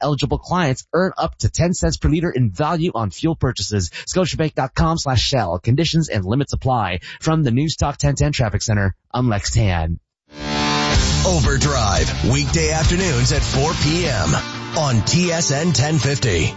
eligible clients earn up to 10 cents per liter in value on fuel purchases. Scotiabank.com/Shell. Conditions and limits apply. From the News Talk 1010 Traffic Center, I'm Lex Tan. Overdrive, weekday afternoons at 4 p.m. on TSN 1050.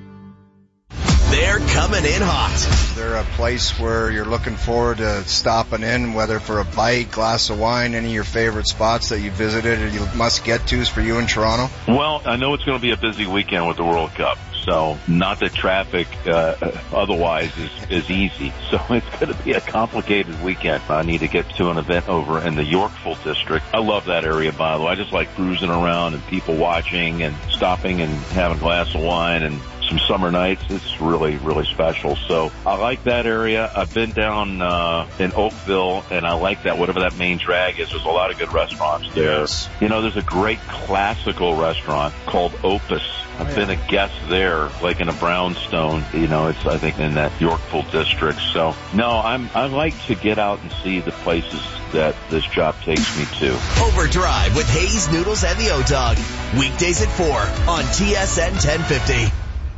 They're coming in hot. They're a place where you're looking forward to stopping in, whether for a bite, glass of wine, any of your favorite spots that you visited or you must get to's for you in Toronto? Well, I know it's going to be a busy weekend with the World Cup. So not that traffic otherwise is easy. So it's going to be a complicated weekend. I need to get to an event over in the Yorkville district. I love that area, by the way. I just like cruising around and people watching and stopping and having a glass of wine and some summer nights. It's really, really special. So I like that area. I've been down in Oakville, and I like that, whatever that main drag is. There's a lot of good restaurants there. Yes. You know, there's a great classical restaurant called Opus. I've been a guest there, like in a brownstone. You know, it's, I think, in that Yorkville district. So, no, I like to get out and see the places that this job takes me to. Overdrive with Hayes, Noodles, and the O-Dog. Weekdays at 4 on TSN 1050.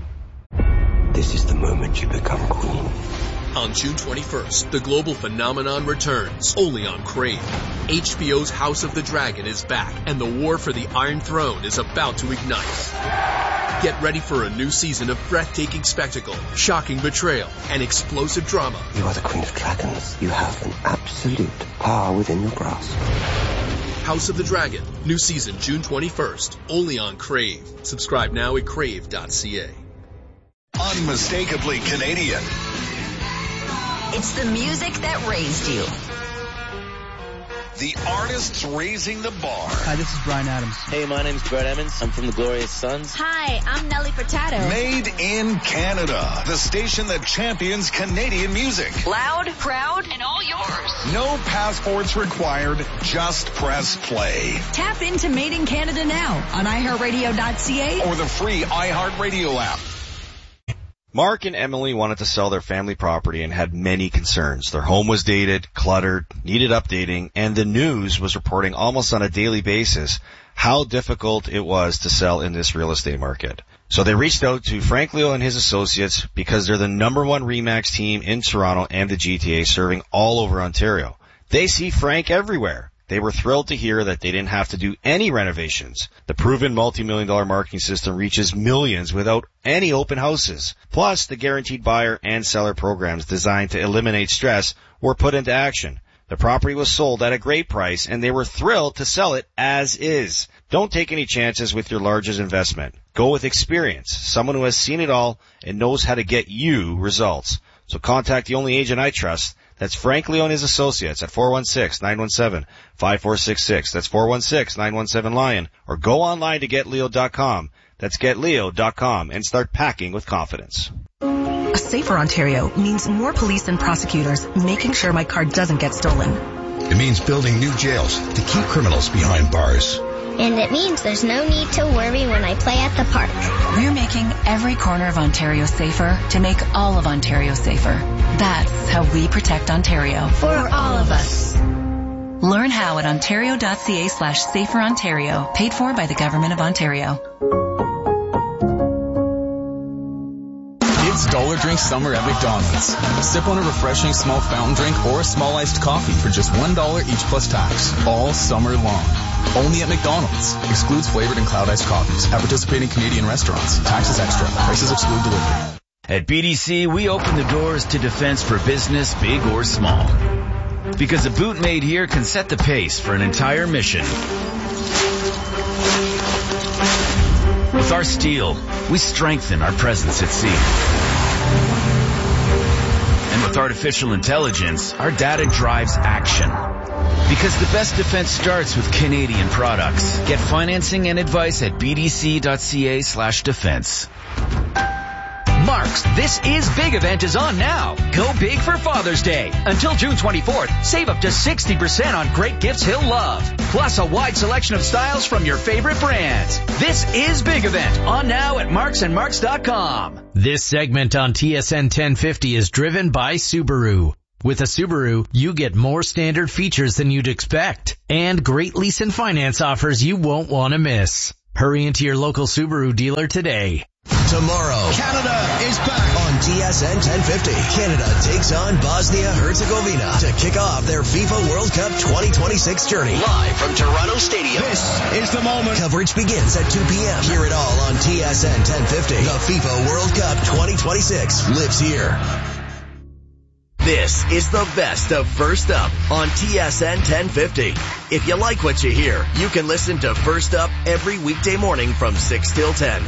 This is the moment you become queen. On June 21st, the global phenomenon returns, only on Crave. HBO's House of the Dragon is back, and the war for the Iron Throne is about to ignite. Get ready for a new season of breathtaking spectacle, shocking betrayal, and explosive drama. You are the Queen of Dragons. You have an absolute power within your grasp. House of the Dragon, new season June 21st, only on Crave. Subscribe now at crave.ca. Unmistakably Canadian. It's the music that raised you. The artists raising the bar. Hi, this is Bryan Adams. Hey, my name's Brett Emmons. I'm from the Glorious Sons. Hi, I'm Nelly Furtado. Made in Canada. The station that champions Canadian music. Loud, proud, and all yours. No passports required. Just press play. Tap into Made in Canada now on iHeartRadio.ca or the free iHeartRadio app. Mark and Emily wanted to sell their family property and had many concerns. Their home was dated, cluttered, needed updating, and the news was reporting almost on a daily basis how difficult it was to sell in this real estate market. So they reached out to Frank Leo and his associates because they're the number one RE/MAX team in Toronto and the GTA, serving all over Ontario. They see Frank everywhere. They were thrilled to hear that they didn't have to do any renovations. The proven multi-million-dollar marketing system reaches millions without any open houses. Plus, the guaranteed buyer and seller programs designed to eliminate stress were put into action. The property was sold at a great price, and they were thrilled to sell it as is. Don't take any chances with your largest investment. Go with experience, someone who has seen it all and knows how to get you results. So contact the only agent I trust. That's Frank Leo and his associates at 416-917-5466. That's 416-917-LION. Or go online to getleo.com. That's getleo.com and start packing with confidence. A safer Ontario means more police and prosecutors making sure my car doesn't get stolen. It means building new jails to keep criminals behind bars. And it means there's no need to worry when I play at the park. We're making every corner of Ontario safer to make all of Ontario safer. That's how we protect Ontario. For all of us. Learn how at ontario.ca/saferontario. Paid for by the Government of Ontario. It's Dollar Drink Summer at McDonald's. Sip on a refreshing small fountain drink or a small iced coffee for just $1 each plus tax. All summer long. Only at McDonald's. Excludes flavored and cloud iced coffees. At participating Canadian restaurants. Taxes extra. Prices exclude delivery. At BDC, we open the doors to defense for business, big or small. Because a boot made here can set the pace for an entire mission. With our steel, we strengthen our presence at sea. And with artificial intelligence, our data drives action. Because the best defense starts with Canadian products. Get financing and advice at bdc.ca/defense. Mark's This Is Big event is on now. Go big for Father's Day. Until June 24th, save up to 60% on great gifts he'll love. Plus a wide selection of styles from your favorite brands. This Is Big event on now at marksandmarks.com. This segment on TSN 1050 is driven by Subaru. With a Subaru, you get more standard features than you'd expect and great lease and finance offers you won't want to miss. Hurry into your local Subaru dealer today. Tomorrow, Canada is back on TSN 1050. Canada takes on Bosnia-Herzegovina to kick off their FIFA World Cup 2026 journey. Live from Toronto Stadium. This is the moment. Coverage begins at 2 p.m. Hear it all on TSN 1050. The FIFA World Cup 2026 lives here. This is the best of First Up on TSN 1050. If you like what you hear, you can listen to First Up every weekday morning from 6 till 10.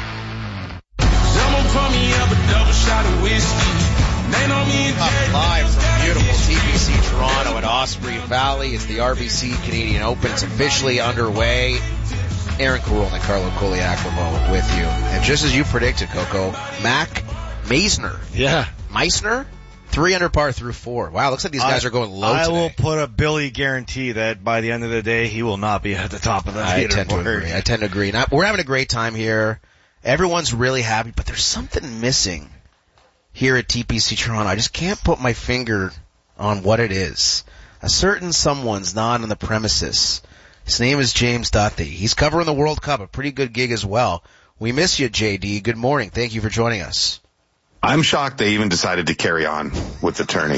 Live from beautiful TPC Toronto at Osprey Valley. It's the RBC Canadian Open. It's officially underway. Aaron Carroll and Carlo Koliakovo with you. And just as you predicted, Coco, Mac Meisner. Yeah. Meisner? 3 under par through 4. Wow, looks like these guys are going low today. I will put a Billy guarantee that by the end of the day, he will not be at the top of the leaderboard. I tend to agree. We're having a great time here. Everyone's really happy, but there's something missing here at TPC Toronto. I just can't put my finger on what it is. A certain someone's not on the premises. His name is James Duthie. He's covering the World Cup, a pretty good gig as well. We miss you, JD. Good morning. Thank you for joining us. I'm shocked they even decided to carry on with the tourney.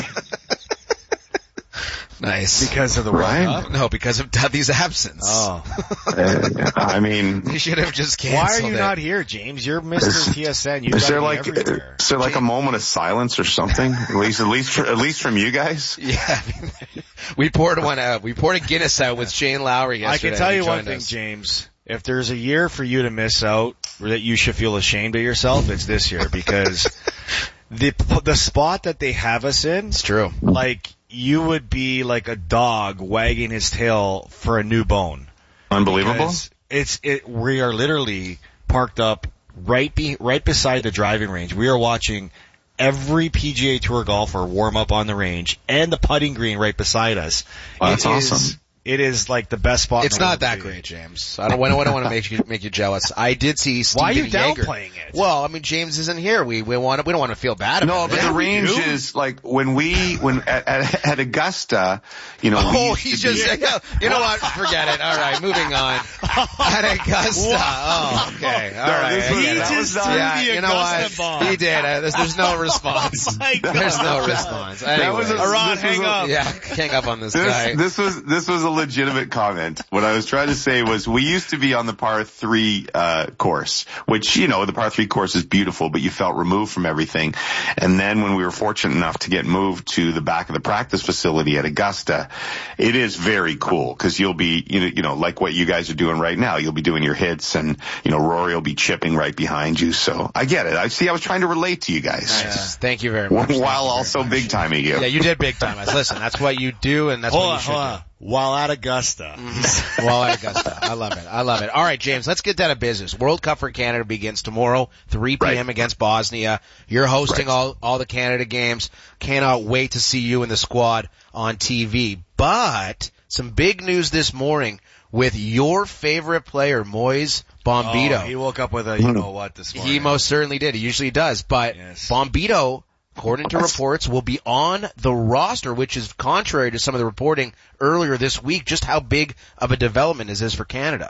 Nice. Because of the World Cup? No, because of Duthie's absence. Oh. I mean... He should have just canceled it. Why are you not here, James? You're Mr. TSN. Is there like a moment of silence or something? At least from you guys? Yeah. We poured one out. We poured a Guinness out with Shane Lowry yesterday. I can tell you one thing, James. If there's a year for you to miss out, or that you should feel ashamed of yourself, it's this year, because the spot that they have us in... It's true. Like... You would be like a dog wagging his tail for a new bone. Unbelievable. We are literally parked up right beside the driving range. We are watching every PGA Tour golfer warm up on the range and the putting green right beside us. Oh, that's awesome. It is like the best spot. It's not that great, James. I don't want to make you jealous. I did see Steven Why are you Yeager. downplaying it? Well, I mean, James isn't here. We don't want to feel bad about it. No, but the range is like when at Augusta, you know. Oh, he's just you know what? Forget it. All right, moving on. At Augusta. Oh, okay. All right. You know what? He did. There's no response. Oh my God. There's no response. Anyway, Rod, hang up. Yeah, hang up on this guy. This was a legitimate comment. What I was trying to say was we used to be on the par 3 course, which, you know, the par 3 course is beautiful, but you felt removed from everything. And then when we were fortunate enough to get moved to the back of the practice facility at Augusta, it is very cool because you'll be, you know, like what you guys are doing right now. You'll be doing your hits and, you know, Rory will be chipping right behind you. So I get it. I was trying to relate to you guys. Nice. Thank you very much. While also big timing you. Yeah, you did big time us. Listen, that's what you do and that's what you should do. While at Augusta. While at Augusta. I love it. All right, James, let's get down to business. World Cup for Canada begins tomorrow, 3 p.m. against Bosnia. You're hosting all the Canada games. Cannot wait to see you and the squad on TV. But some big news this morning with your favorite player, Moise Bombito. Oh, he woke up with a you-know-what this morning. He most certainly did. He usually does. But yes. Bombito, according to reports, will be on the roster, which is contrary to some of the reporting earlier this week. Just how big of a development is this for Canada?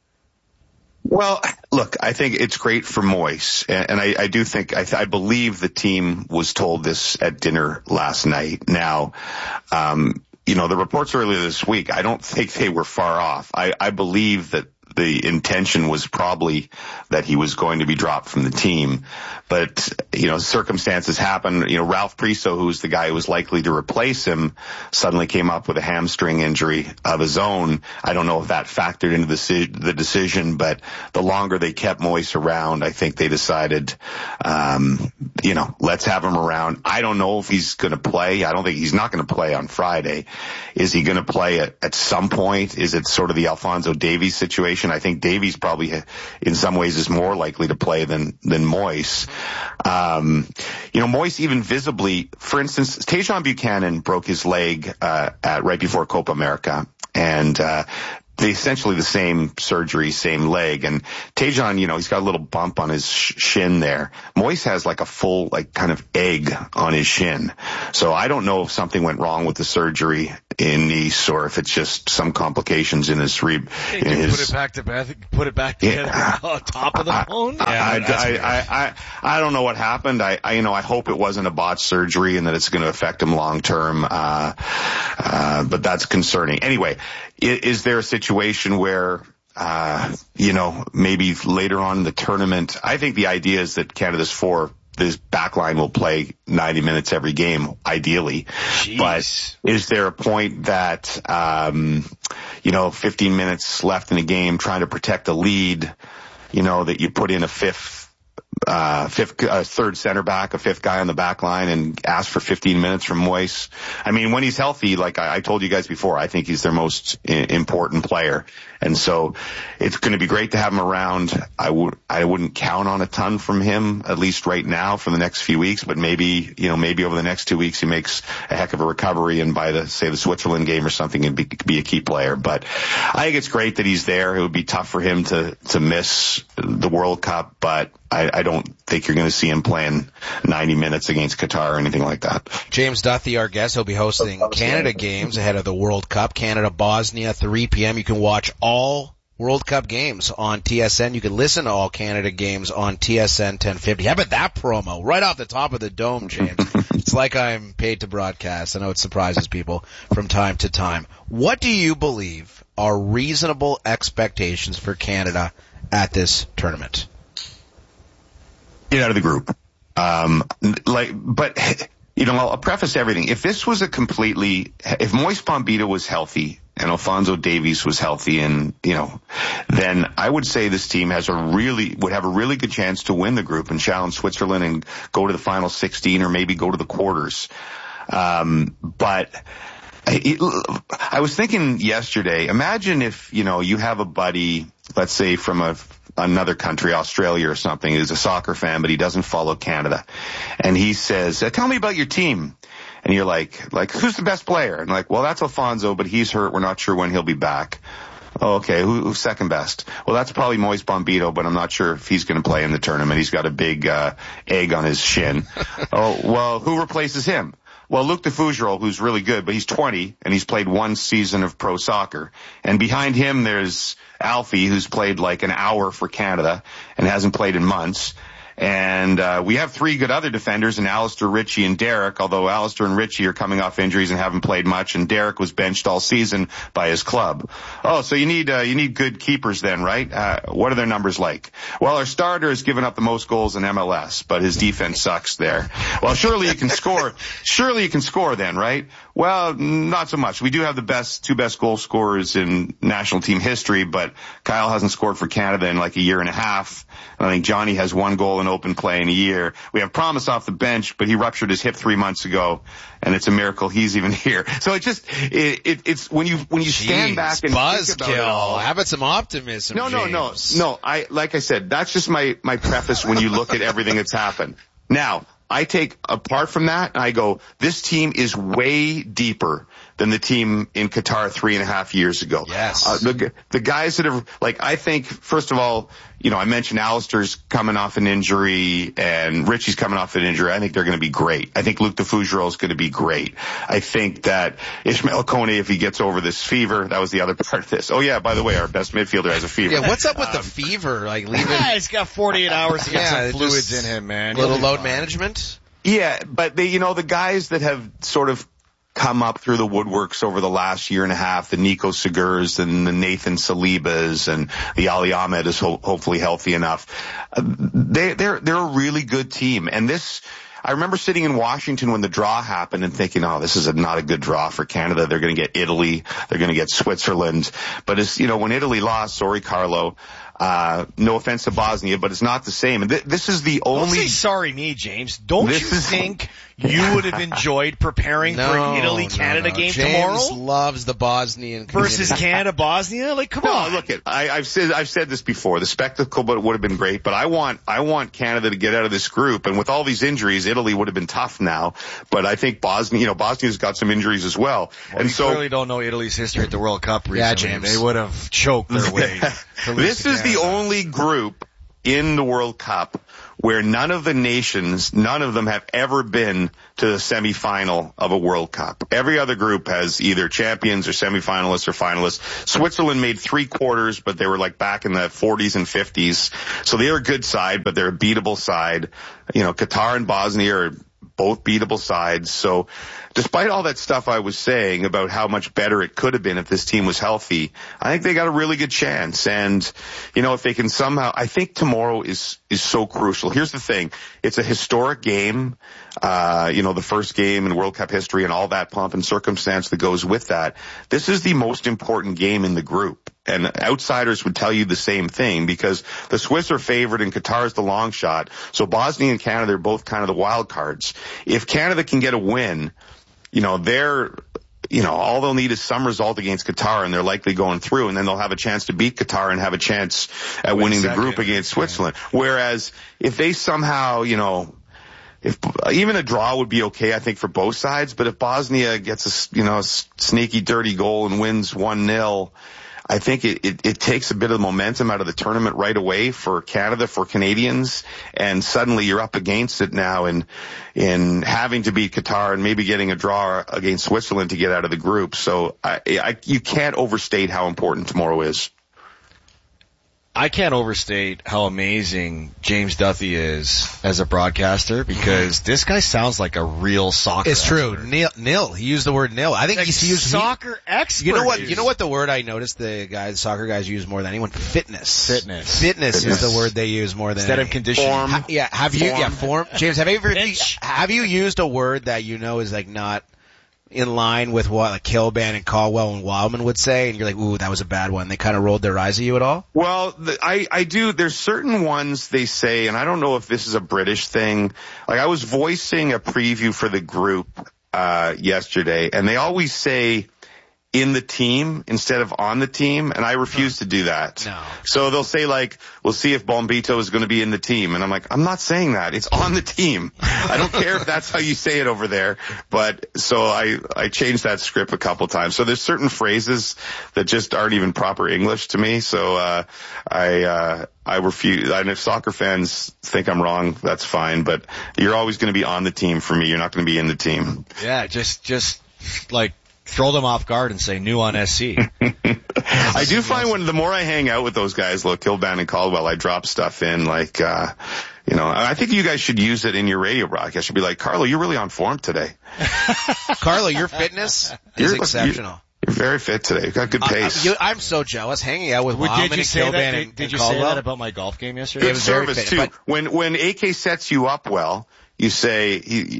Well, look, I think it's great for Moise, and I do think, I believe the team was told this at dinner last night. Now, you know, the reports earlier this week, I don't think they were far off. I believe that the intention was probably that he was going to be dropped from the team. But, you know, circumstances happen. You know, Ralph Priso, who's the guy who was likely to replace him, suddenly came up with a hamstring injury of his own. I don't know if that factored into the decision, but the longer they kept Moise around, I think they decided, you know, let's have him around. I don't know if he's going to play. I don't think he's not going to play on Friday. Is he going to play at some point? Is it sort of the Alphonso Davies situation? I think Davies probably in some ways is more likely to play than Moise. You know, Moise even visibly, for instance, Tajon Buchanan broke his leg right before Copa America, and essentially the same surgery, same leg. And Tajon, you know, he's got a little bump on his shin there. Moise has like a full, like kind of egg on his shin. So I don't know if something went wrong with the surgery in Nice or if it's just some complications in his put it back together on top of the phone. I don't know what happened. I hope it wasn't a botched surgery and that it's going to affect him long term. But that's concerning. Anyway, is there a situation where maybe later on in the tournament, I think the idea is that this back line will play 90 minutes every game, ideally. Jeez. But is there a point that, 15 minutes left in the game trying to protect a lead, that you put in a third center back, a fifth guy on the back line and ask for 15 minutes from Moise? I mean, when he's healthy, like I told you guys before, I think he's their most important player. And so it's going to be great to have him around. I wouldn't count on a ton from him, at least right now for the next few weeks, but maybe over the next 2 weeks he makes a heck of a recovery and by the Switzerland game or something and be a key player. But I think it's great that he's there. It would be tough for him to miss the World Cup, but I don't think you're going to see him playing 90 minutes against Qatar or anything like that. James Duthie, our guest, he'll be hosting Canada games ahead of the World Cup. Canada-Bosnia, 3 p.m. You can watch all World Cup games on TSN. You can listen to all Canada games on TSN 1050. How about that promo? Right off the top of the dome, James. It's like I'm paid to broadcast. I know it surprises people from time to time. What do you believe are reasonable expectations for Canada at this tournament? Get out of the group. I'll preface everything. If this was if Moise Bombito was healthy and Alphonso Davies was healthy then I would say this team would have a really good chance to win the group and challenge Switzerland and go to the final 16 or maybe go to the quarters. But I was thinking yesterday, imagine if, you have a buddy, let's say from another country, Australia or something, who's a soccer fan, but he doesn't follow Canada. And he says, tell me about your team. And you're like, who's the best player? And well, that's Alphonso, but he's hurt. We're not sure when he'll be back. Oh, okay. Who's second best? Well, that's probably Moise Bombito, but I'm not sure if he's going to play in the tournament. He's got a big, egg on his shin. Oh, well, who replaces him? Well, Luc de Fougerolles, who's really good, but he's 20 and he's played one season of pro soccer. And behind him there's Alfie, who's played like an hour for Canada and hasn't played in months. And we have 3 good other defenders in Alistair, Ritchie, and Derek, although Alistair and Ritchie are coming off injuries and haven't played much, and Derek was benched all season by his club. Oh, so you need good keepers then, right? What are their numbers like? Well, our starter has given up the most goals in MLS, but his defense sucks there. Well, surely you can score. Surely you can score then, right? Well, not so much. We do have the 2 best goal scorers in national team history, but Kyle hasn't scored for Canada in like a year and a half. I think Johnny has 1 goal in open play in a year. We have Promise off the bench, but he ruptured his hip 3 months ago, and it's a miracle he's even here. So it's when you stand back and think about it all. How about some optimism? No. Like I said, that's just my preface when you look at everything that's happened. Now, I take apart from that and I go, this team is way deeper than the team in Qatar 3.5 years ago. Yes. The guys that have, I think, first of all, I mentioned Alistair's coming off an injury and Richie's coming off an injury. I think they're going to be great. I think Luc de Fougerolles is going to be great. I think that Ishmael Kone, if he gets over this fever, that was the other part of this. Oh yeah, by the way, our best midfielder has a fever. Yeah, what's up with the fever? He's got 48 hours to get some fluids in him, man. Little load management? Yeah, but the guys that have sort of come up through the woodworks over the last year and a half, the Nico Segurs and the Nathan Salibas and the Ali Ahmed is hopefully healthy enough. They're a really good team. And I remember sitting in Washington when the draw happened and thinking, this is not a good draw for Canada. They're going to get Italy. They're going to get Switzerland. But when Italy lost, sorry, Carlo, no offense to Bosnia, but it's not the same. And this is the only... Don't say sorry me, James. Don't you think you would have enjoyed preparing for an Italy-Canada game tomorrow? James loves the Bosnian versus Canada-Bosnia? Come on. Look, I've said this before. The spectacle would have been great, but I want Canada to get out of this group. And with all these injuries, Italy would have been tough now. But I think Bosnia's got some injuries as well. And so clearly don't know Italy's history at the World Cup recently. Yeah, James. They would have choked their way. This is the only group in the World Cup where none of them have ever been to the semifinal of a World Cup. Every other group has either champions or semifinalists or finalists. Switzerland made 3 quarters, but they were like back in the 40s and 50s. So they're a good side, but they're a beatable side. Qatar and Bosnia are both beatable sides. So despite all that stuff I was saying about how much better it could have been if this team was healthy, I think they got a really good chance. And, if they can somehow, I think tomorrow is so crucial. Here's the thing. It's a historic game. The first game in World Cup history and all that pomp and circumstance that goes with that. This is the most important game in the group. And outsiders would tell you the same thing because the Swiss are favored and Qatar is the long shot. So Bosnia and Canada are both kind of the wild cards. If Canada can get a win, all they'll need is some result against Qatar and they're likely going through, and then they'll have a chance to beat Qatar and have a chance at winning the group against Switzerland. Whereas if they somehow, if even a draw would be okay, I think, for both sides, but if Bosnia gets a sneaky dirty goal and wins 1-0, I think it takes a bit of the momentum out of the tournament right away for Canada, for Canadians, and suddenly you're up against it now in having to beat Qatar and maybe getting a draw against Switzerland to get out of the group. So you can't overstate how important tomorrow is. I can't overstate how amazing James Duthie is as a broadcaster because this guy sounds like a real soccer expert. True. Nil. He used the word nil. I think he's used soccer expert. You know what the word I noticed the soccer guys use more than anyone? Fitness. Fitness is the word they use more than instead of conditioning. Form. James, have you used a word that is like not in line with what like Kilban and Caldwell and Wildman would say, and you're like, ooh, that was a bad one. They kind of rolled their eyes at you at all? Well, I do. There's certain ones they say, and I don't know if this is a British thing. Like I was voicing a preview for the group yesterday, and they always say in the team instead of on the team, and I refuse to do that. No. So they'll say like, we'll see if Bombito is going to be in the team, and I'm like, I'm not saying that. It's on the team. I don't care if that's how you say it over there, but so I changed that script a couple times. So there's certain phrases that just aren't even proper English to me, so I refuse. And if soccer fans think I'm wrong, that's fine, but you're always going to be on the team for me. You're not going to be in the team. Yeah, just like throw them off guard and say new on SC. I do find the more I hang out with those guys, Kilban and Caldwell, I drop stuff in like, I think you guys should use it in your radio broadcast. Should be like, Carlo, you're really on form today. Carlo, your fitness is exceptional. You're very fit today. You've got good pace. I'm so jealous hanging out with Wildman and Kilban and Did you Caldwell. say that about my golf game yesterday? Good service too. When AK sets you up well, you say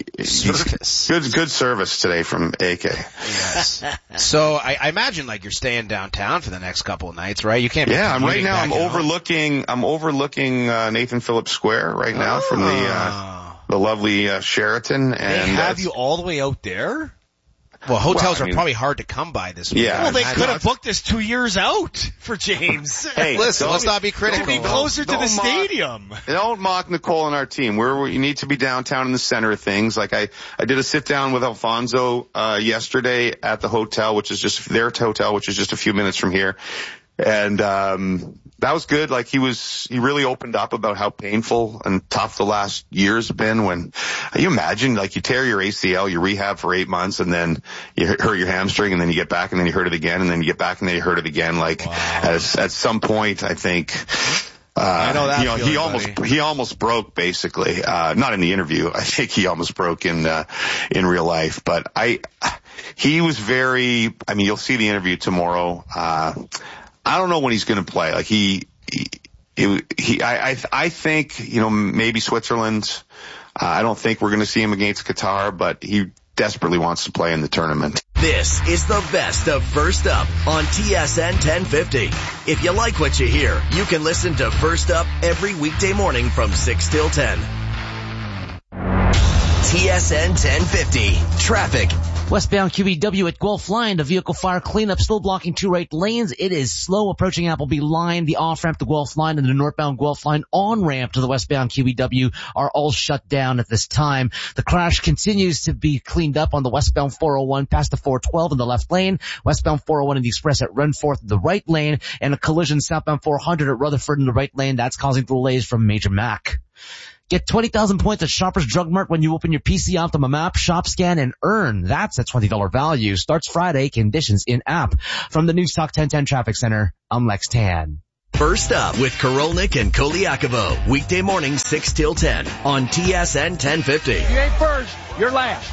good service today from AK. Yes. So I imagine like you're staying downtown for the next couple of nights, right? You can't. Yeah, I'm overlooking Nathan Phillips Square right now from the lovely Sheraton. And they have you all the way out there. Well, hotels are probably hard to come by this week. Yeah. Well, they could have booked this 2 years out for James. Hey, listen, let's not be critical. To be closer to the stadium. Don't mock Nicole and our team. You need to be downtown in the center of things. Like I did a sit down with Alfonso yesterday at the hotel, which is just their hotel, which is just a few minutes from here. And that was good. Like he really opened up about how painful and tough the last years have been. When you imagine, like you tear your ACL, you rehab for 8 months, and then you hurt your hamstring, and then you get back, and then you hurt it again, and then you get back, and then you hurt it again. Like at some point, I think. I know that he almost broke basically. Not in the interview. I think he almost broke in real life. But he was very. I mean, you'll see the interview tomorrow. I don't know when he's going to play. Like I think, maybe Switzerland. I don't think we're going to see him against Qatar, but he desperately wants to play in the tournament. This is the best of First Up on TSN 1050. If you like what you hear, you can listen to First Up every weekday morning from 6 till 10. TSN 1050. Traffic Westbound QEW at Guelph Line, the vehicle fire cleanup still blocking 2 right lanes. It is slow approaching Appleby Line. The off-ramp to Guelph Line and the northbound Guelph Line on-ramp to the westbound QEW are all shut down at this time. The crash continues to be cleaned up on the westbound 401 past the 412 in the left lane, westbound 401 in the express at Renforth in the right lane, and a collision southbound 400 at Rutherford in the right lane. That's causing delays from Major Mac. Get 20,000 points at Shoppers Drug Mart when you open your PC Optima map, shop, scan, and earn. That's a $20 value. Starts Friday. Conditions in app. From the News Talk 1010 Traffic Center, I'm Lex Tan. First up with Korolnik and Koliakovo. Weekday morning 6 till 10 on TSN 1050. You ain't first, you're last.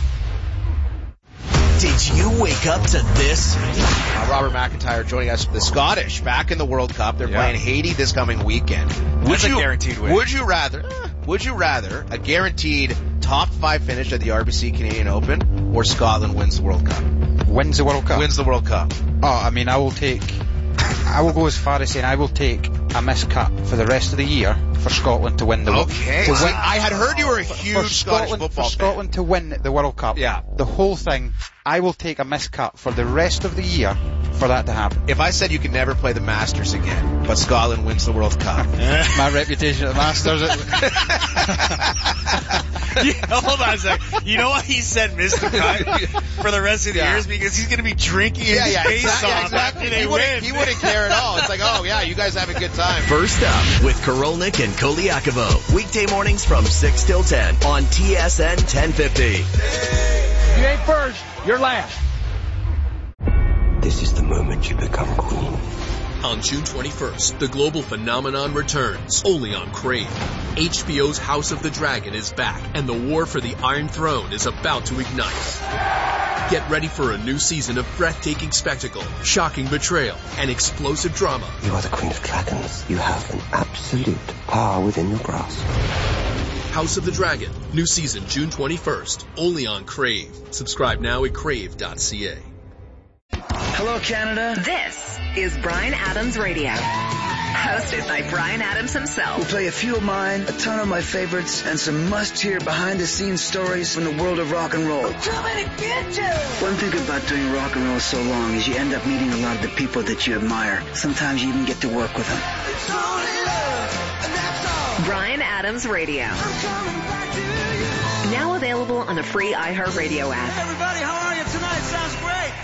Did you wake up to this? Robert McIntyre joining us. The Scottish back in the World Cup. They're playing Haiti this coming weekend. That's a guaranteed win. Would you rather a guaranteed top 5 finish at the RBC Canadian Open or Scotland wins the World Cup? Wins the World Cup? Wins the World Cup. Oh, I mean, I will go as far as saying I will take a miscut for the rest of the year for Scotland to win the World Cup. Okay. I had heard you were a huge Scottish football fan. For Scotland to win the World Cup. Yeah. The whole thing, I will take a miscut for the rest of the year for that to happen. If I said you could never play the Masters again, but Scotland wins the World Cup. My reputation at the Masters. Hold on a sec. You know why he said Mr. Cut for the rest of the years? Because he's going to be drinking his face off after they win. He wouldn't care at all. It's like, oh yeah, you guys have a good time. First up with Korolnik and Koliakovo. Weekday mornings from 6 till 10 on TSN 1050. You ain't first, you're last. This is the moment you become queen. On June 21st, the global phenomenon returns, only on Crave. HBO's House of the Dragon is back, and the war for the Iron Throne is about to ignite. Get ready for a new season of breathtaking spectacle, shocking betrayal, and explosive drama. You are the Queen of Dragons. You have an absolute power within your grasp. House of the Dragon, new season June 21st, only on Crave. Subscribe now at crave.ca. Hello, Canada. This is Bryan Adams Radio. Hosted by Bryan Adams himself. We'll play a few of mine, a ton of my favorites, and some must-hear behind-the-scenes stories from the world of rock and roll. One thing about doing rock and roll so long is you end up meeting a lot of the people that you admire. Sometimes you even get to work with them. Bryan Adams Radio. Now available on the free iHeartRadio app. Everybody, how are you tonight? Sounds great.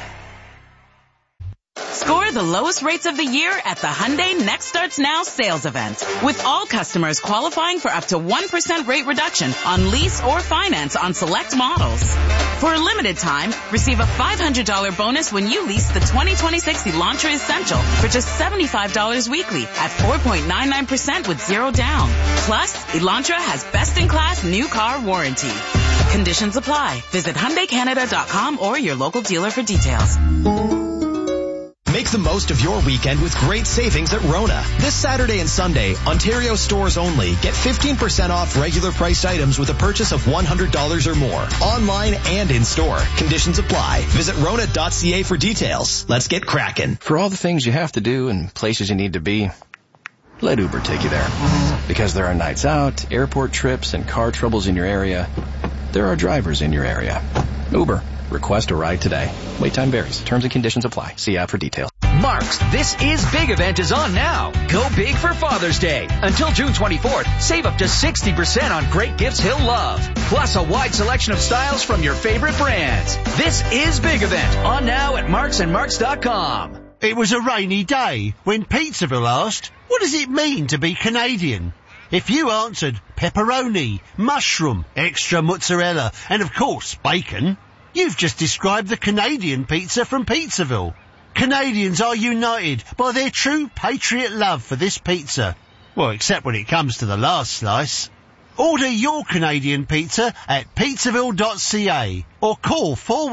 Score the lowest rates of the year at the Hyundai Next Starts Now sales event. With all customers qualifying for up to 1% rate reduction on lease or finance on select models. For a limited time, receive a $500 bonus when you lease the 2026 Elantra Essential for just $75 weekly at 4.99% with zero down. Plus, Elantra has best-in-class new car warranty. Conditions apply. Visit HyundaiCanada.com or your local dealer for details. Make the most of your weekend with great savings at Rona. This Saturday and Sunday, Ontario stores only. Get 15% off regular priced items with a purchase of $100 or more. Online and in store. Conditions apply. Visit Rona.ca for details. Let's get cracking. For all the things you have to do and places you need to be, let Uber take you there. Because there are nights out, airport trips, and car troubles in your area. There are drivers in your area. Uber. Request a ride today. Wait time varies. Terms and conditions apply. See app for details. Mark's This Is Big event is on now. Go big for Father's Day. Until June 24th, save up to 60% on great gifts he'll love. Plus a wide selection of styles from your favorite brands. This Is Big event on now at marksandmarks.com. It was a rainy day when Pizzaville asked, what does it mean to be Canadian? If you answered pepperoni, mushroom, extra mozzarella, and of course bacon, you've just described the Canadian pizza from Pizzaville. Canadians are united by their true patriot love for this pizza. Well, except when it comes to the last slice. Order your Canadian pizza at pizzaville.ca or call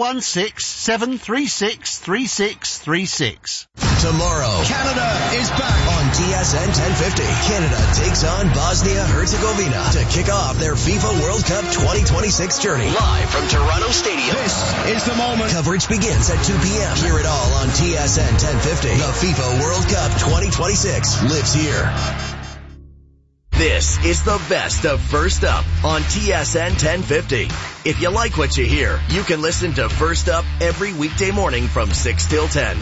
416-736-3636. Tomorrow, Canada is back on TSN 1050. Canada takes on Bosnia-Herzegovina to kick off their FIFA World Cup 2026 journey. Live from Toronto Stadium. This is the moment. Coverage begins at 2 p.m. Hear it all on TSN 1050. The FIFA World Cup 2026 lives here. This is the best of First Up on TSN 1050. If you like what you hear, you can listen to First Up every weekday morning from 6 till 10.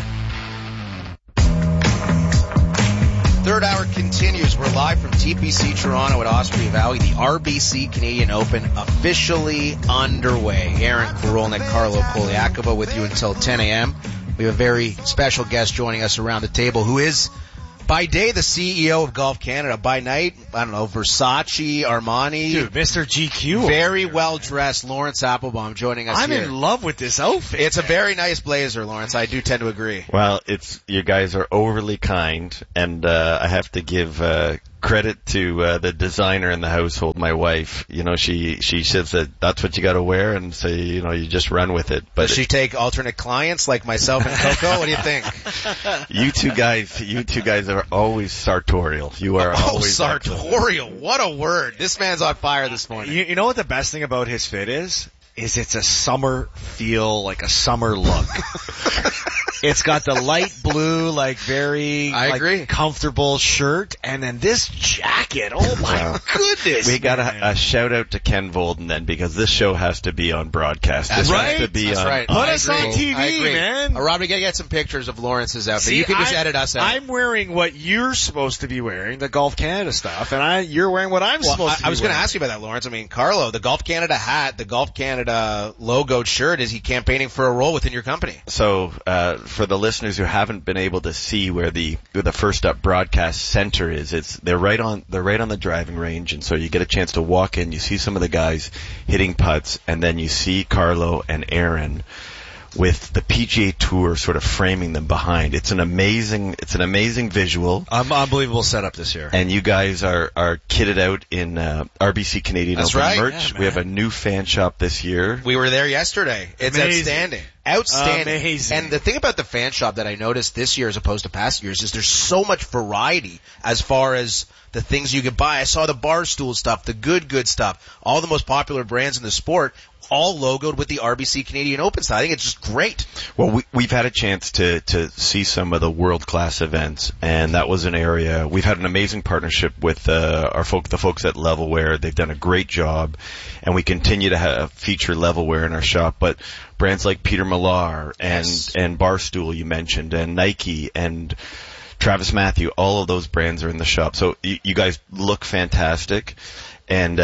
Third hour continues. We're live from TPC Toronto at Osprey Valley. The RBC Canadian Open officially underway. Aaron Korolnik, Carlo Koliakova with you until 10 a.m. We have a very special guest joining us around the table who is, by day, the CEO of Golf Canada. By night, I don't know, Versace, Armani. Dude, Mr. GQ. Very well dressed Lawrence Applebaum joining us here. I'm in love with this outfit. It's a very nice blazer, Lawrence. I do tend to agree. Well, you guys are overly kind, and I have to give credit to the designer in the household, my wife. You know, she says that that's what you got to wear, and so you just run with it. But does she take alternate clients like myself and Coco? What do you think? You two guys are always sartorial. You are always sartorial. What a word! This man's on fire this morning. You know what the best thing about his fit is it's a summer feel, like a summer look. It's got the light blue, very comfortable shirt, and then this jacket. Oh my goodness! We got a shout out to Ken Volden then, because this show has to be on broadcast. That's right. Has to be on. Right. Put us on TV, man. Rob, we gotta get some pictures of Lawrence's outfit. You can just edit us out. I'm wearing what you're supposed to be wearing, the Golf Canada stuff, and you're wearing what I'm supposed to be I was going to ask you about that, Lawrence. I mean, Carlo, the Golf Canada hat, the Golf Canada logoed shirt, is he campaigning for a role within your company? So, for the listeners who haven't been able to see where the First Up broadcast center is, they're right on the driving range, and so you get a chance to walk in, you see some of the guys hitting putts, and then you see Carlo and Aaron with the PGA Tour sort of framing them behind. It's an amazing visual. Unbelievable setup this year. And you guys are kitted out in RBC Canadian Open merch. Yeah, we have a new fan shop this year. We were there yesterday. It's outstanding. Amazing. And the thing about the fan shop that I noticed this year as opposed to past years is there's so much variety as far as the things you could buy. I saw the Barstool stuff, the good stuff, all the most popular brands in the sport, all logoed with the RBC Canadian Open style. I think it's just great. Well, we've had a chance to see some of the world-class events, and that was an area. We've had an amazing partnership with the folks at Levelwear. They've done a great job, and we continue to feature Levelwear in our shop. But brands like Peter Millar and Barstool you mentioned, and Nike and Travis Matthew, all of those brands are in the shop. So you guys look fantastic. And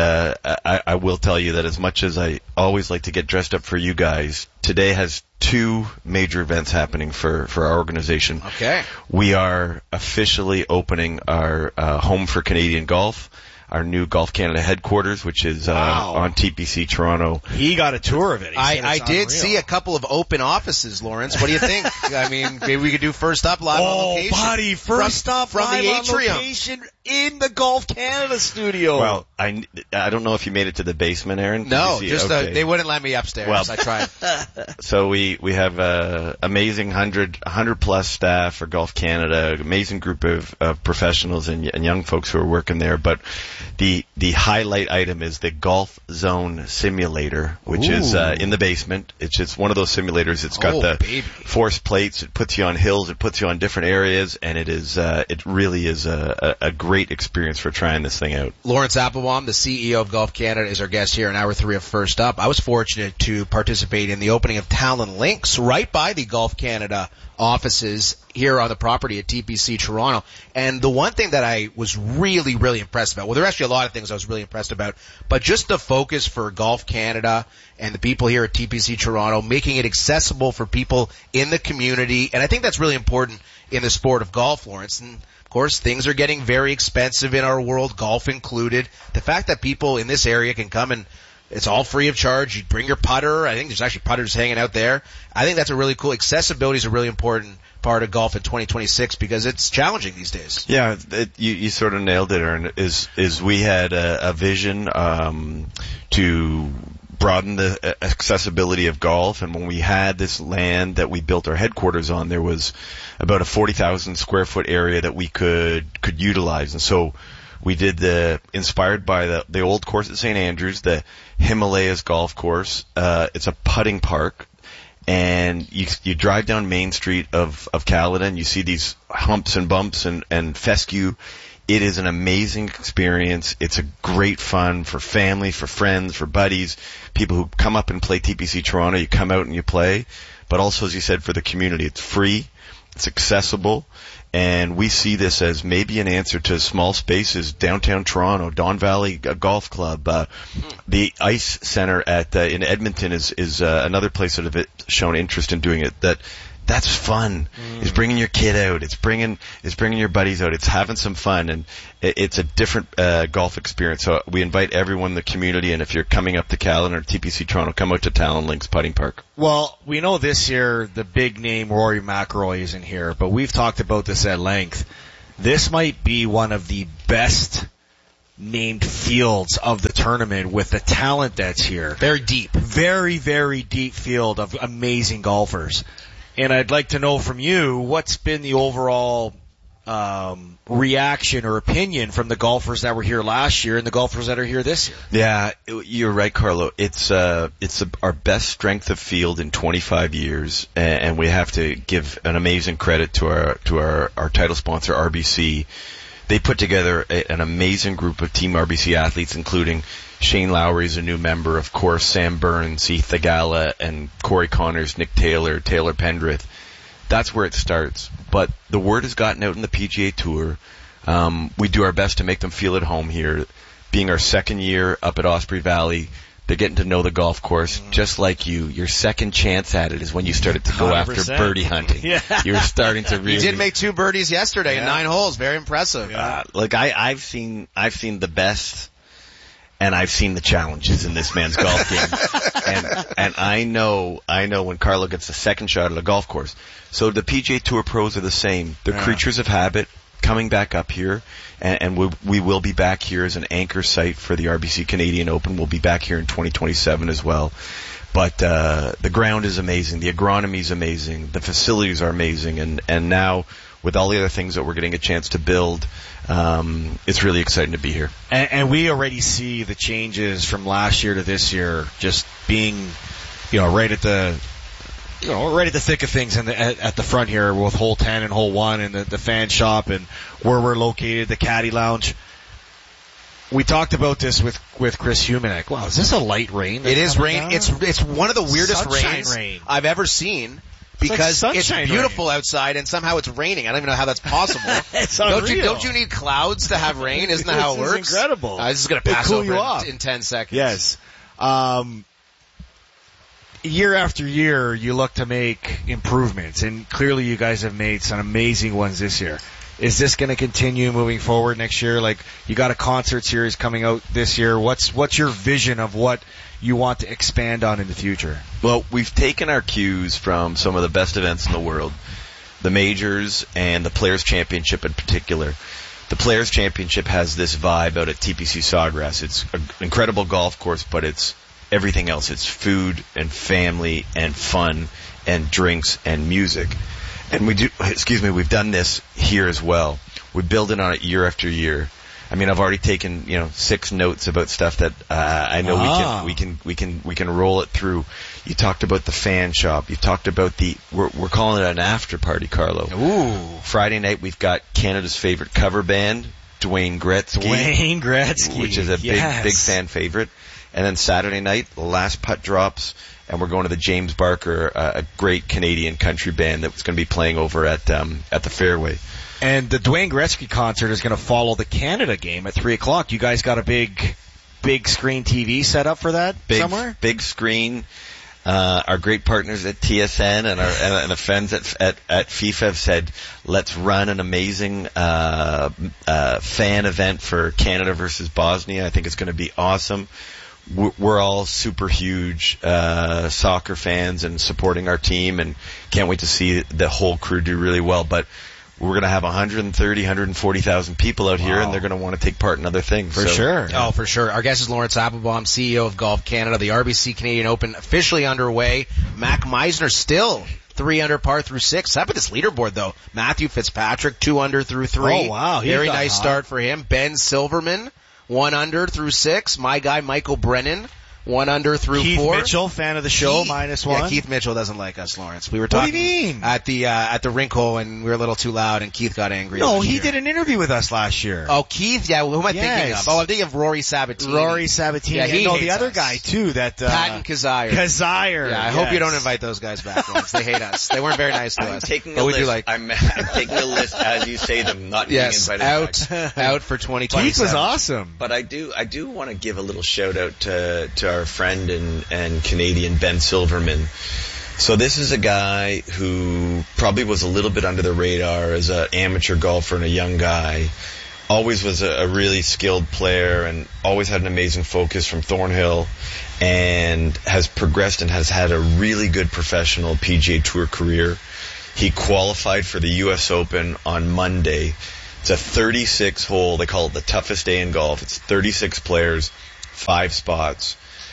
I will tell you that as much as I always like to get dressed up for you guys, today has two major events happening for our organization. Okay. We are officially opening our Home for Canadian Golf, our new Golf Canada headquarters, which is on TPC Toronto. He got a tour of it. I did see a couple of open offices, Lawrence. What do you think? I mean, maybe we could do First Up live on location. Oh, buddy, First Up from live the on atrium. location in the Golf Canada studio. Well, I don't know if you made it to the basement, Aaron. No, they wouldn't let me upstairs. Well, I tried. So we have amazing 100 plus staff for Golf Canada, amazing group of professionals and young folks who are working there. But the highlight item is the Golf Zone Simulator, which is in the basement. It's just one of those simulators. It's got force plates. It puts you on hills. It puts you on different areas, and it really is a great experience for trying this thing out. Lawrence Applebaum, the CEO of Golf Canada, is our guest here in Hour 3 of First Up. I was fortunate to participate in the opening of Talon Links right by the Golf Canada offices here on the property at TPC Toronto. And the one thing that I was really, really impressed about, well, there are actually a lot of things I was really impressed about, but just the focus for Golf Canada and the people here at TPC Toronto, making it accessible for people in the community. And I think that's really important in the sport of golf, Lawrence. And of course, things are getting very expensive in our world, golf included. The fact that people in this area can come and it's all free of charge. You bring your putter. I think there's actually putters hanging out there. I think that's a really cool. Accessibility is a really important part of golf in 2026 because it's challenging these days. Yeah, you sort of nailed it, Aaron. Is we had a vision to broaden the accessibility of golf, and when we had this land that we built our headquarters on, there was about a 40,000 square foot area that we could utilize, and so we did inspired by the old course at St. Andrews, the Himalayas golf course. It's a putting park, and you drive down Main Street of Caledon, you see these humps and bumps and fescue It is an amazing experience. It's a great fun for family, for friends, for buddies, people who come up and play TPC Toronto. You come out and you play. But also, as you said, for the community, it's free, it's accessible, and we see this as maybe an answer to small spaces, downtown Toronto, Don Valley Golf Club, the Ice Center in Edmonton is another place that have shown interest in doing it. That's fun. It's bringing your kid out. It's bringing your buddies out. It's having some fun, and it's a different golf experience. So we invite everyone in the community, and if you're coming up to Callan or TPC Toronto, come out to Talon Links Putting Park. Well, we know this year the big name Rory McIlroy isn't here, but we've talked about this at length. This might be one of the best named fields of the tournament with the talent that's here. Very deep. Very, very deep field of amazing golfers. And I'd like to know from you, what's been the overall reaction or opinion from the golfers that were here last year and the golfers that are here this year? Yeah, you're right, Carlo. It's our best strength of field in 25 years, and we have to give an amazing credit to our title sponsor, RBC. They put together an amazing group of Team RBC athletes, including Shane Lowry is a new member, of course, Sam Burns, Heath Thagala, and Corey Connors, Nick Taylor, Taylor Pendrith. That's where it starts. But the word has gotten out in the PGA Tour. We do our best to make them feel at home here. Being our second year up at Osprey Valley, they're getting to know the golf course, just like you. Your second chance at it is when you started to go 100%. After birdie hunting. Yeah. You're starting to really... You did make 2 birdies yesterday in 9 holes. Very impressive. Look, I've seen the best... And I've seen the challenges in this man's golf game. And I know when Carlo gets the second shot at a golf course. So the PGA Tour pros are the same. They're creatures of habit, coming back up here. And we will be back here as an anchor site for the RBC Canadian Open. We'll be back here in 2027 as well. But the ground is amazing. The agronomy is amazing. The facilities are amazing. And now, with all the other things that we're getting a chance to build, it's really exciting to be here. And we already see the changes from last year to this year, just being, right at the thick of things at the front here with hole 10 and hole 1 and the fan shop and where we're located, the caddy lounge. We talked about this with Chris Humanek. Wow, is this a light rain? It is rain. Down? It's one of the weirdest rains rain. I've ever seen. Because it's beautiful rain. Outside and somehow it's raining. I don't even know how that's possible. It's unreal. Don't you need clouds to have rain? Isn't that how it works? It's incredible. This is going to pass cool over you off. in 10 seconds. Yes. Year after year, you look to make improvements, and clearly you guys have made some amazing ones this year. Is this going to continue moving forward next year? Like, you got a concert series coming out this year. What's your vision of what you want to expand on in the future? Well, we've taken our cues from some of the best events in the world, the majors and the Players' Championship in particular. The Players' Championship has this vibe out at TPC Sawgrass. It's an incredible golf course, but it's everything else. It's food and family and fun and drinks and music. And we've done this here as well. We build it on it year after year. I mean, I've already taken, 6 notes about stuff that I know we can roll it through. You talked about the fan shop. You talked about we're calling it an after party, Carlo. Ooh. Friday night we've got Canada's favorite cover band, Dwayne Gretzky. Which is a big fan favorite. And then Saturday night, the last putt drops, and we're going to the James Barker, a great Canadian country band that's going to be playing over at the Fairway. And the Dwayne Gretzky concert is going to follow the Canada game at 3:00. You guys got a big screen TV set up for that somewhere? Big screen. Our great partners at TSN and the friends at FIFA have said, let's run an amazing fan event for Canada versus Bosnia. I think it's going to be awesome. We're all super huge soccer fans and supporting our team, and can't wait to see the whole crew do really well. But we're going to have 140,000 people out here, and they're going to want to take part in other things. For sure. Oh, for sure. Our guest is Lawrence Applebaum, CEO of Golf Canada. The RBC Canadian Open officially underway. Mac Meisner still 3 under par through 6. Up at this leaderboard, though. Matthew Fitzpatrick, 2 under through 3. Oh, wow. Very nice start for him. Ben Silverman, 1 under through 6. My guy, Michael Brennan, 1 under through Keith 4. Mitchell, fan of the show, -1. Yeah, Keith Mitchell doesn't like us, Lawrence. We were talking What do you mean? at the rink hole, and we were a little too loud, and Keith got angry. No, he did an interview with us last year. Oh, Keith? Yeah, who am I thinking of? Oh, I'm thinking of Rory Sabatini. Yeah, he no, hates the other us. guy too. That Patton Kazire. Yeah, I hope you don't invite those guys back, Lawrence. They hate us. They weren't very nice to us. Taking but a we list. do like. I'm taking a list as you say them, not being invited out for 2027. Keith was awesome. But I do want to give a little shout out to our friend and Canadian Ben Silverman. So this is a guy who probably was a little bit under the radar as an amateur golfer and a young guy. Always was a really skilled player and always had an amazing focus from Thornhill, and has progressed and has had a really good professional PGA Tour career. He qualified for the U.S. Open on Monday. It's a 36 hole. They call it the toughest day in golf. It's 36 players, 5 spots.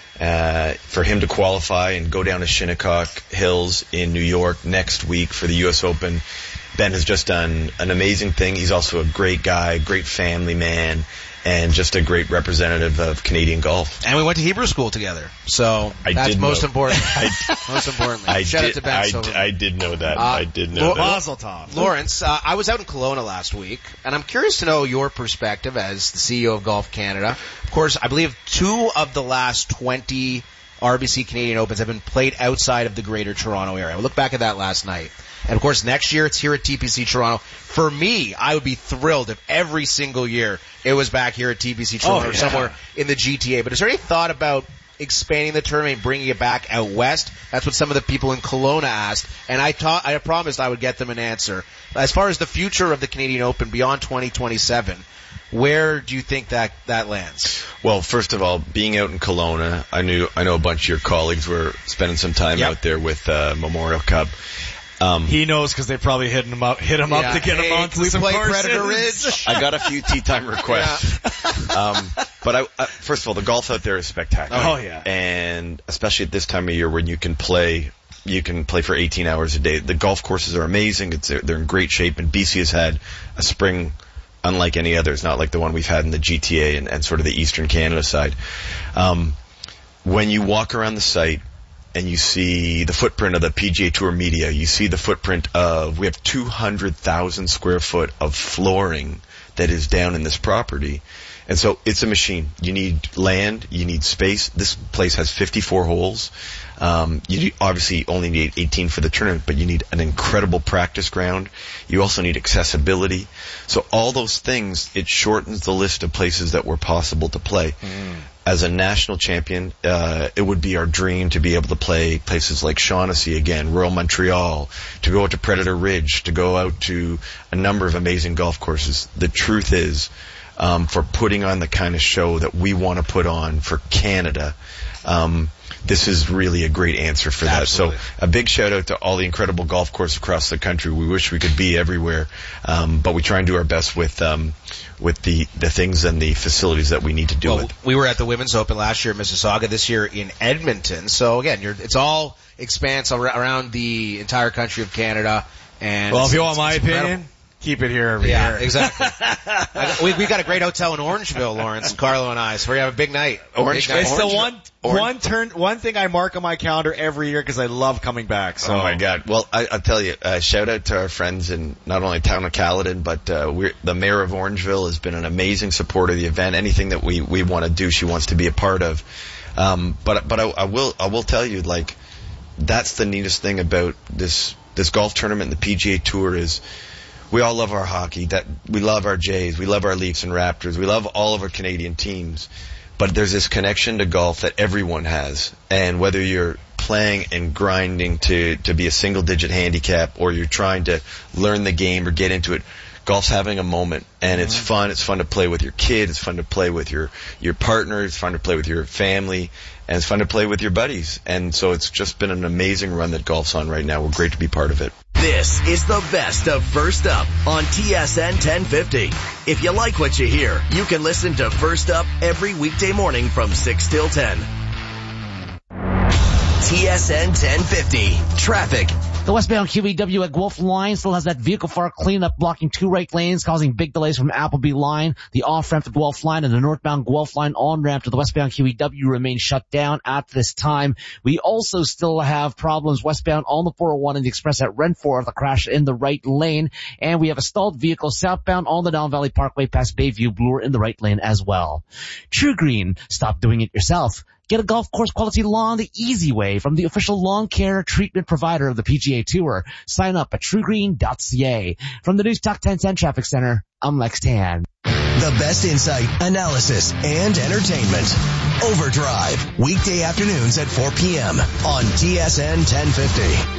For him to qualify and go down to Shinnecock Hills in New York next week for the U.S. Open. Ben has just done an amazing thing. He's also a great guy, great family man, and just a great representative of Canadian golf. And we went to Hebrew school together, so that's most important. Most importantly. Shout out to Ben Silverman. I did know that. I did know that. Mazel tov. Lawrence, I was out in Kelowna last week, and I'm curious to know your perspective as the CEO of Golf Canada. Of course, I believe 2 of the last 20 RBC Canadian Opens have been played outside of the Greater Toronto area. I look back at that last night. And of course, next year it's here at TPC Toronto. For me, I would be thrilled if every single year it was back here at TPC Toronto or somewhere in the GTA. But is there any thought about expanding the tournament and bringing it back out west? That's what some of the people in Kelowna asked, and I promised I would get them an answer. As far as the future of the Canadian Open beyond 2027, where do you think that lands? Well, first of all, being out in Kelowna, I know a bunch of your colleagues were spending some time out there with Memorial Cup. He knows because they probably hit him up to get him onto some courses. Predator Ridge. I got a few tee time requests. But first of all, the golf out there is spectacular. Oh yeah. And especially at this time of year when you can play for 18 hours a day. The golf courses are amazing. They're in great shape, and BC has had a spring unlike any other. It's not like the one we've had in the GTA and sort of the Eastern Canada side. When you walk around the site, and you see the footprint of the PGA Tour media, you see the footprint we have 200,000 square foot of flooring that is down in this property. And so it's a machine. You need land, you need space. This place has 54 holes. You obviously only need 18 for the tournament, but you need an incredible practice ground. You also need accessibility. So all those things, it shortens the list of places that were possible to play. As a national champion, it would be our dream to be able to play places like Shaughnessy again, Royal Montreal, to go out to Predator Ridge, to go out to a number of amazing golf courses. The truth is, for putting on the kind of show that we want to put on for Canada, this is really a great answer for that. Absolutely. So a big shout out to all the incredible golf courses across the country. We wish we could be everywhere, but we try and do our best with the things and the facilities that we need to do it. We were at the Women's Open last year in Mississauga, this year in Edmonton. So again, it's all expanse around the entire country of Canada. And well, if you want my opinion, keep it here every year. Yeah, exactly. we got a great hotel in Orangeville, Lawrence, Carlo and I, so we have a big night. It's the one thing I mark on my calendar every year because I love coming back. So. Oh my God. Well, I'll tell you, shout out to our friends in not only town of Caledon, but the mayor of Orangeville has been an amazing supporter of the event. Anything that we want to do, she wants to be a part of. But I will tell you, like, that's the neatest thing about this golf tournament and the PGA Tour is we all love our hockey, that we love our Jays, we love our Leafs and Raptors, we love all of our Canadian teams. But there's this connection to golf that everyone has. And whether you're playing and grinding to be a single-digit handicap or you're trying to learn the game or get into it, golf's having a moment. And it's fun. It's fun to play with your kid. It's fun to play with your partner. It's fun to play with your family. And it's fun to play with your buddies. And so it's just been an amazing run that golf's on right now. We're great to be part of it. This is the best of First Up on TSN 1050. If you like what you hear, you can listen to First Up every weekday morning from 6 till 10. TSN 1050. Traffic. The westbound QEW at Guelph Line still has that vehicle fire cleanup blocking 2 right lanes, causing big delays from Appleby Line. The off-ramp to Guelph Line and the northbound Guelph Line on-ramp to the westbound QEW remain shut down at this time. We also still have problems westbound on the 401 and the express at Renfrew, the crash in the right lane. And we have a stalled vehicle southbound on the Down Valley Parkway past Bayview Bloor in the right lane as well. True Green, stop doing it yourself. Get a golf course quality lawn the easy way from the official lawn care treatment provider of the PGA Tour. Sign up at truegreen.ca. From the News Talk 1010 Traffic Center, I'm Lex Tan. The best insight, analysis, and entertainment. Overdrive, weekday afternoons at 4 p.m. on TSN 1050.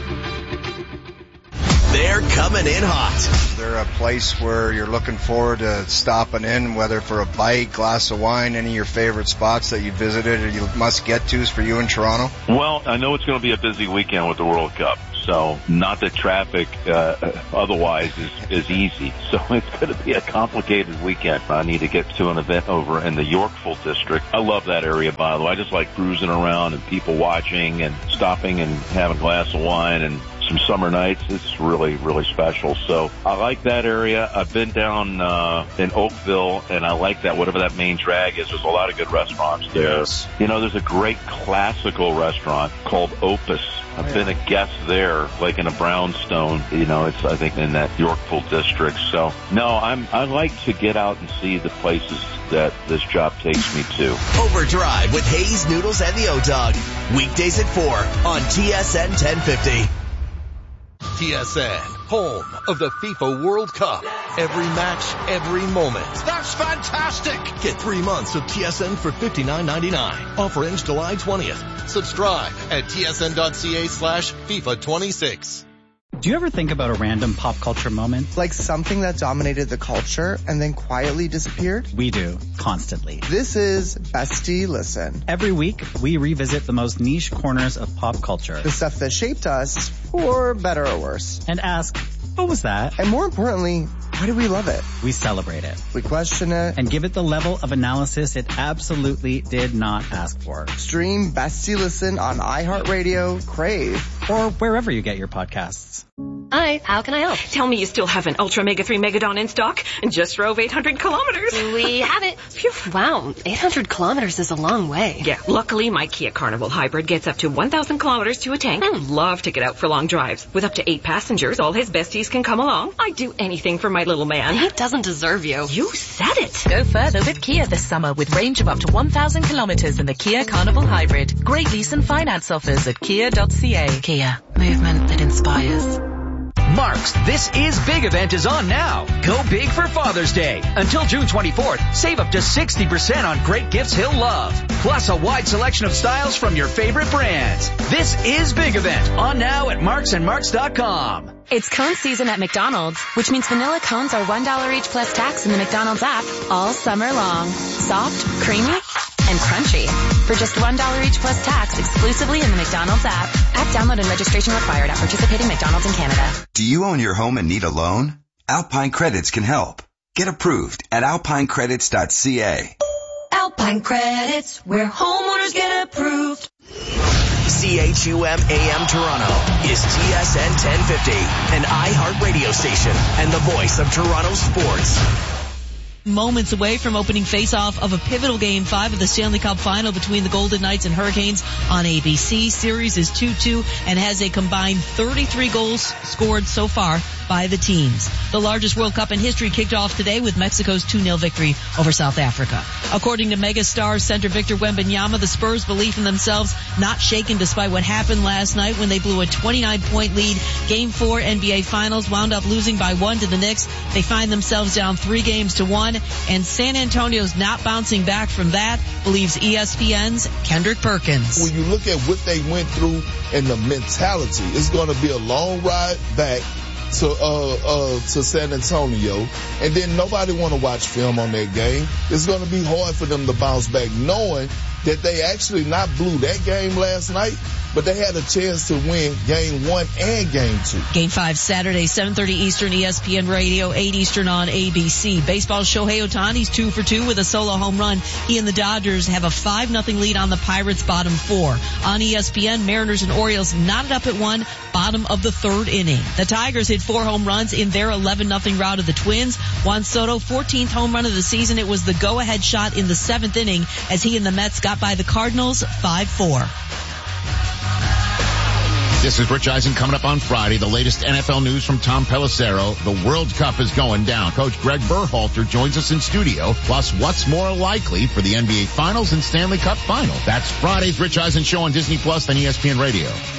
They're coming in hot. Is there a place where you're looking forward to stopping in, whether for a bite, glass of wine, any of your favorite spots that you visited or you must get to's for you in Toronto? Well, I know it's going to be a busy weekend with the World Cup. So not that traffic otherwise is easy. So it's going to be a complicated weekend. I need to get to an event over in the Yorkville district. I love that area, by the way. I just like cruising around and people watching and stopping and having a glass of wine and some summer nights. It's really, really special. So I like that area. I've been down in Oakville, and I like that, whatever that main drag is. There's a lot of good restaurants there. Yes. You know, there's a great classical restaurant called Opus. I've been a guest there, like in a brownstone. You know, it's, I think, in that Yorkville district. So, no, I like to get out and see the places that this job takes me to. Overdrive with Hayes, Noodles, and the O-Dog. Weekdays at 4 on TSN 1050. TSN, home of the FIFA World Cup. Every match, every moment. That's fantastic! Get 3 months of TSN for $59.99. Offer ends July 20th. Subscribe at tsn.ca/FIFA26. Do you ever think about a random pop culture moment? Like something that dominated the culture and then quietly disappeared? We do, constantly. This is Bestie Listen. Every week, we revisit the most niche corners of pop culture. The stuff that shaped us, for better or worse. And ask, what was that? And more importantly, why do we love it? We celebrate it. We question it. And give it the level of analysis it absolutely did not ask for. Stream Bestie Listen on iHeartRadio, Crave, or wherever you get your podcasts. Hi, how can I help? Tell me you still have an Ultra Mega 3 Megadon in stock and just drove 800 kilometers. We have it. Phew. Wow, 800 kilometers is a long way. Yeah, luckily my Kia Carnival Hybrid gets up to 1,000 kilometers to a tank. Love to get out for long drives. With up to 8 passengers, all his besties can come along. I'd do anything for my little man. He doesn't deserve you. You said it. Go further with Kia this summer with range of up to 1,000 kilometers in the Kia Carnival Hybrid. Great lease and finance offers at kia.ca. Kia, movement that inspires. Mark's This Is Big event is on now. Go big for Father's Day. Until June 24th, save up to 60% on great gifts he'll love. Plus a wide selection of styles from your favorite brands. This Is Big event on now at marksandmarks.com. It's cone season at McDonald's, which means vanilla cones are $1 each plus tax in the McDonald's app all summer long. Soft, creamy, and crunchy. For just $1 each plus tax exclusively in the McDonald's app. App download and registration required at participating McDonald's in Canada. Do you own your home and need a loan? Alpine Credits can help. Get approved at alpinecredits.ca. Alpine Credits, where homeowners get approved. CHUM AM Toronto is TSN 1050, an iHeart radio station and the voice of Toronto sports. Moments away from opening face-off of a pivotal Game 5 of the Stanley Cup Final between the Golden Knights and Hurricanes on ABC. Series is 2-2 and has a combined 33 goals scored so far by the teams. The largest World Cup in history kicked off today with Mexico's 2-0 victory over South Africa. According to Megastars center Victor Wembanyama, the Spurs' belief in themselves not shaken despite what happened last night when they blew a 29-point lead. Game 4 NBA Finals wound up losing by 1 to the Knicks. They find themselves down 3-1, and San Antonio's not bouncing back from that, believes ESPN's Kendrick Perkins. When you look at what they went through and the mentality, it's going to be a long ride back to San Antonio, and then nobody want to watch film on that game. It's going to be hard for them to bounce back, knowing that they actually not blew that game last night, but they had a chance to win Game 1 and Game 2. Game 5 Saturday, 7:30 Eastern, ESPN Radio, 8 Eastern on ABC. Baseball's Shohei Ohtani's 2 for 2 with a solo home run. He and the Dodgers have a 5-0 lead on the Pirates' bottom 4. On ESPN, Mariners and Orioles knotted up at 1, bottom of the 3rd inning. The Tigers hit 4 home runs in their 11-0 rout of the Twins. Juan Soto, 14th home run of the season. It was the go-ahead shot in the 7th inning as he and the Mets got by the Cardinals 5-4. This is Rich Eisen coming up on Friday. The latest NFL news from Tom Pelissero. The World Cup is going down. Coach Greg Berhalter joins us in studio. Plus, what's more likely for the NBA Finals and Stanley Cup Final? That's Friday's Rich Eisen Show on Disney Plus and ESPN Radio.